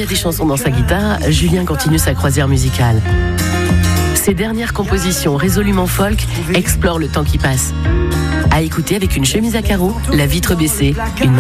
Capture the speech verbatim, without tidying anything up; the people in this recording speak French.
a des chansons dans sa guitare, Julien continue sa croisière musicale. Ses dernières compositions résolument folk explorent le temps qui passe. À écouter avec une chemise à carreaux, la vitre baissée, une